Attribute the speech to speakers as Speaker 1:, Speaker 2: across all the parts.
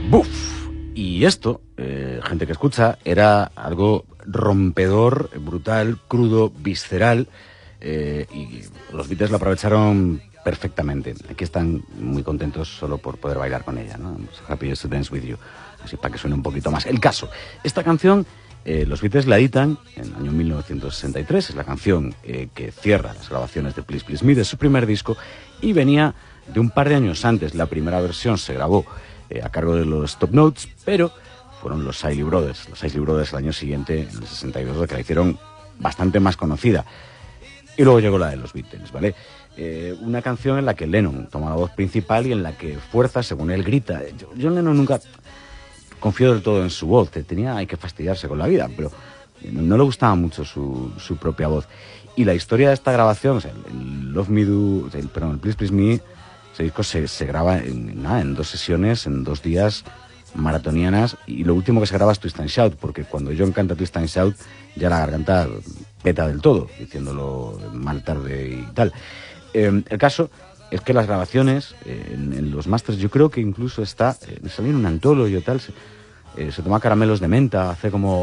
Speaker 1: ¡Buf! Y esto, gente que escucha, era algo rompedor, brutal, crudo, visceral, y los Beatles lo aprovecharon perfectamente. Aquí están muy contentos solo por poder bailar con ella, ¿no? Happy to Dance With You, así para que suene un poquito más. El caso, esta canción, los Beatles la editan en el año 1963, es la canción que cierra las grabaciones de Please Please Me, de su primer disco, y venía de un par de años antes. La primera versión se grabó a cargo de los Top Notes, pero fueron los Isley Brothers. Los Isley Brothers el año siguiente, en el 62, que la hicieron bastante más conocida. Y luego llegó la de los Beatles, ¿vale? Una canción en la que Lennon toma la voz principal y en la que fuerza, según él, grita. John Lennon nunca confió del todo en su voz, hay que fastidiarse con la vida, pero no le gustaba mucho su propia voz. Y la historia de esta grabación, o sea, el Love Me Do, el Please Please Me, ese disco se graba en 2 sesiones, en 2 días maratonianas, y lo último que se graba es Twist and Shout, porque cuando John canta Twist and Shout ya la garganta peta del todo, diciéndolo mal, tarde y tal. El caso es que las grabaciones en los masters, yo creo que incluso salió en un antólogo y tal, se toma caramelos de menta, hace como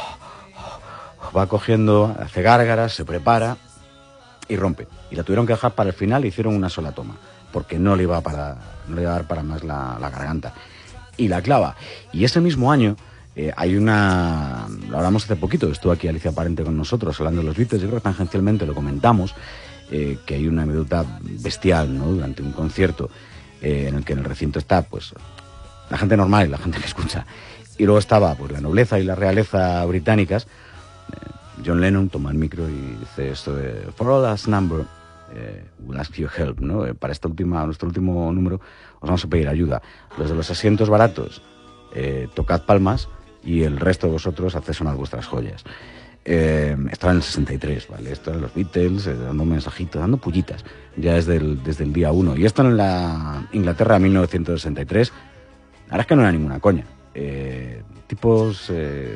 Speaker 1: va cogiendo, hace gárgaras, se prepara y rompe, y la tuvieron que dejar para el final y hicieron una sola toma porque no le iba a dar para más la garganta, y la clava. Y ese mismo año lo hablamos hace poquito, estuvo aquí Alicia Parente con nosotros hablando de los Beatles, yo creo que tangencialmente lo comentamos, que hay una anécdota bestial, ¿no? Durante un concierto en el que en el recinto está pues la gente normal y la gente que escucha, y luego estaba pues la nobleza y la realeza británicas. John Lennon toma el micro y dice esto de "For all last number, we'll ask you help", ¿no? Para nuestro último número os vamos a pedir ayuda. Los de los asientos baratos, tocad palmas, y el resto de vosotros haced sonar vuestras joyas. Esto era en el 63, ¿vale? Esto eran los Beatles dando mensajitos, dando pullitas, ya desde el día 1. Y esto en la Inglaterra de 1963, la verdad es que no era ninguna coña. Tipos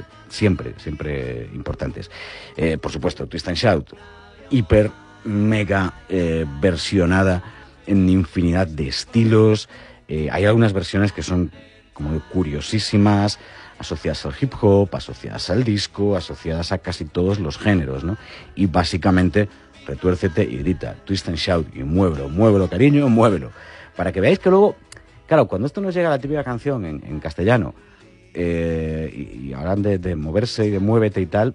Speaker 1: siempre importantes. Por supuesto, Twist and Shout, hiper, mega versionada en infinidad de estilos. Hay algunas versiones que son como curiosísimas, asociadas al hip hop, asociadas al disco, asociadas a casi todos los géneros, ¿no? Y básicamente, retuércete y grita, Twist and Shout, y muévelo, cariño, muévelo. Para que veáis que luego, claro, cuando esto nos llega a la típica canción en castellano, y hablan de moverse y de muévete y tal,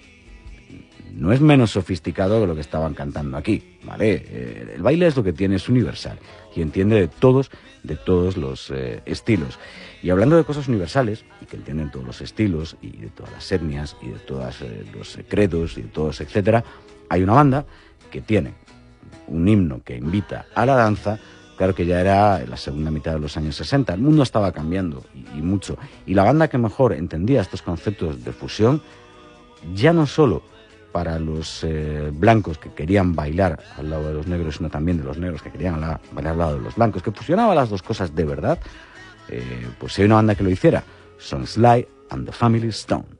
Speaker 1: no es menos sofisticado que lo que estaban cantando aquí, ¿vale? El baile es lo que tiene, es universal, y entiende de todos los estilos. Y hablando de cosas universales, y que entienden todos los estilos, y de todas las etnias, y de todos los credos, y de todos, etcétera, hay una banda que tiene un himno que invita a la danza. Claro que ya era en la segunda mitad de los años 60, el mundo estaba cambiando, y mucho. Y la banda que mejor entendía estos conceptos de fusión, ya no solo para los blancos que querían bailar al lado de los negros, sino también de los negros que querían bailar al lado de los blancos, que fusionaba las dos cosas de verdad, pues si hay una banda que lo hiciera, son Sly and the Family Stone.